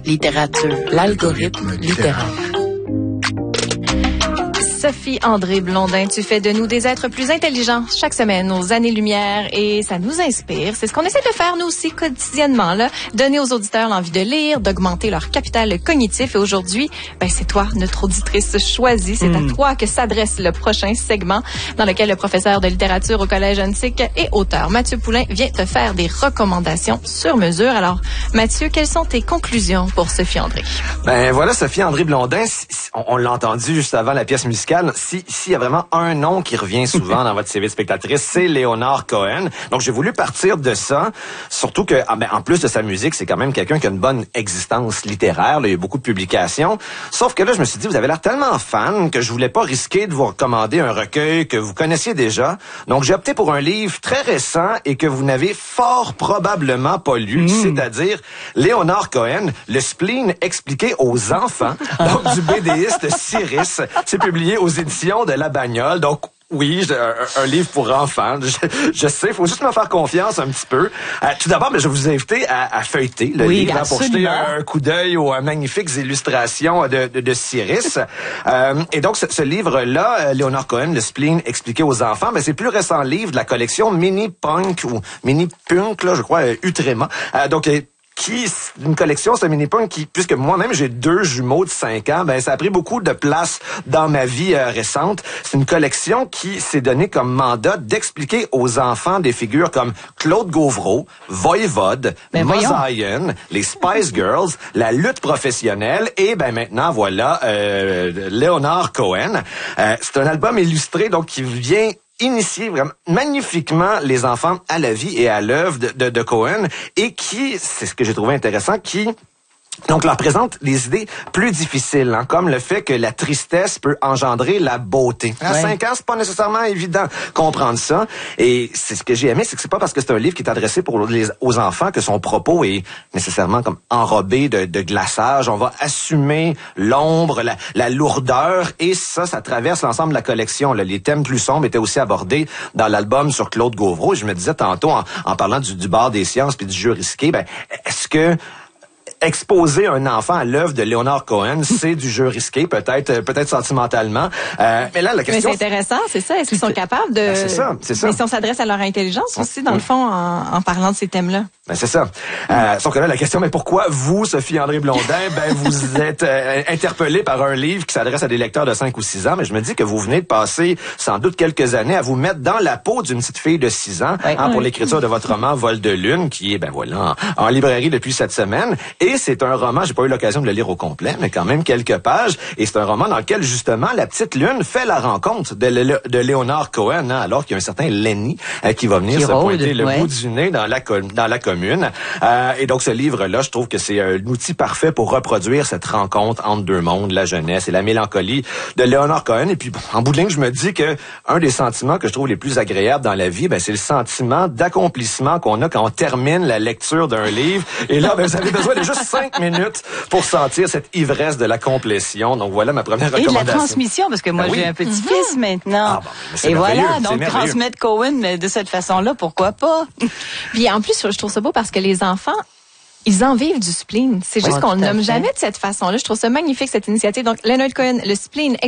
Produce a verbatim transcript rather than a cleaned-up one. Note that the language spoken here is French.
Littérature, l'algorithme littéraire. Sophie-André Blondin, tu fais de nous des êtres plus intelligents chaque semaine aux années-lumière et ça nous inspire. C'est ce qu'on essaie de faire nous aussi quotidiennement, là. Donner aux auditeurs l'envie de lire, d'augmenter leur capital cognitif. Et aujourd'hui, ben, c'est toi, notre auditrice choisie. C'est mmh. à toi que s'adresse le prochain segment dans lequel le professeur de littérature au Collège Antique et auteur Mathieu Poulain vient te faire des recommandations sur mesure. Alors, Mathieu, quelles sont tes conclusions pour Sophie-André? Ben voilà, Sophie-André Blondin, on, on l'a entendu juste avant la pièce musicale. Si, s'il y a vraiment un nom qui revient souvent dans votre C V de spectatrice, c'est Leonard Cohen. Donc, j'ai voulu partir de ça. Surtout que, ah ben, en plus de sa musique, c'est quand même quelqu'un qui a une bonne existence littéraire. Là, il y a beaucoup de publications. Sauf que là, je me suis dit, vous avez l'air tellement fan que je voulais pas risquer de vous recommander un recueil que vous connaissiez déjà. Donc, j'ai opté pour un livre très récent et que vous n'avez fort probablement pas lu. Mmh. C'est-à-dire Leonard Cohen, Le spleen expliqué aux enfants. Donc, du BDiste Cyrus. C'est publié aux éditions de La Bagnole. Donc, oui, un, un livre pour enfants. Je, je sais, il faut juste me faire confiance un petit peu. Euh, tout d'abord, je vais vous inviter à, à feuilleter le oui, livre hein, pour jeter un coup d'œil aux euh, magnifiques illustrations de, de, de Cyrus. euh, et donc, ce, ce livre-là, Leonard Cohen, Le spleen expliqué aux enfants, mais c'est le plus récent livre de la collection Mini Punk ou Mini Punk, là, je crois, euh, Utrema. Euh, donc, qui, une collection, ce mini-punk qui, puisque moi-même j'ai deux jumeaux de cinq ans, ben ça a pris beaucoup de place dans ma vie euh, récente. C'est une collection qui s'est donnée comme mandat d'expliquer aux enfants des figures comme Claude Gauvreau, Voivode, ben Mosaïen, les Spice Girls, la lutte professionnelle et ben maintenant voilà euh, Leonard Cohen. Euh, c'est un album illustré donc qui vient initier vraiment magnifiquement les enfants à la vie et à l'œuvre de, de, de Cohen et qui, c'est ce que j'ai trouvé intéressant, qui donc leur présente des idées plus difficiles, hein, comme le fait que la tristesse peut engendrer la beauté. À ouais. cinq ans, c'est pas nécessairement évident comprendre ça. Et c'est ce que j'ai aimé, c'est que c'est pas parce que c'est un livre qui est adressé pour les, aux enfants que son propos est nécessairement comme enrobé de, de glaçage. On va assumer l'ombre, la, la lourdeur, et ça, ça traverse l'ensemble de la collection. Là. Les thèmes plus sombres étaient aussi abordés dans l'album sur Claude Gauvreau. Je me disais tantôt, en, en parlant du, du bar des sciences puis du jeu risqué, ben est-ce que exposer un enfant à l'œuvre de Leonard Cohen, c'est du jeu risqué, peut-être peut-être sentimentalement. Euh, mais là, la question... Mais c'est intéressant, c'est ça. Est-ce qu'ils sont capables de... Ben c'est ça, c'est ça. Mais si on s'adresse à leur intelligence aussi, dans oui. le fond, en, en parlant de ces thèmes-là. Ben c'est ça. Euh, sauf que là, la question, mais pourquoi vous, Sophie-André Blondin, ben vous êtes euh, interpellé par un livre qui s'adresse à des lecteurs de cinq ou six ans, mais je me dis que vous venez de passer sans doute quelques années à vous mettre dans la peau d'une petite fille de six ans oui. hein, pour oui. l'écriture de votre roman Vol de lune, qui est, ben voilà, en, en librairie depuis cette semaine. Et c'est un roman, j'ai pas eu l'occasion de le lire au complet, mais quand même quelques pages. Et c'est un roman dans lequel, justement, la petite lune fait la rencontre de, le, de Leonard Cohen, hein, alors qu'il y a un certain Lenny euh, qui va venir qui se rôde, pointer le ouais. bout du nez dans la, dans la commune. Euh, et donc, ce livre-là, je trouve que c'est un outil parfait pour reproduire cette rencontre entre deux mondes, la jeunesse et la mélancolie de Leonard Cohen. Et puis, en bout de ligne, je me dis que un des sentiments que je trouve les plus agréables dans la vie, ben, c'est le sentiment d'accomplissement qu'on a quand on termine la lecture d'un livre. Et là, ben, vous avez besoin de juste cinq minutes pour sentir cette ivresse de la complétion. Donc, voilà ma première recommandation. Et de la transmission, parce que moi, ben oui. j'ai un petit-fils mm-hmm. maintenant. Ah, bon, et voilà, donc transmettre Cohen, mais de cette façon-là, pourquoi pas? Puis en plus, je trouve ça beau parce que les enfants, ils en vivent du spleen. C'est juste ouais, qu'on le nomme fait. jamais de cette façon-là. Je trouve ça magnifique, cette initiative. Donc, Leonard Cohen, Le spleen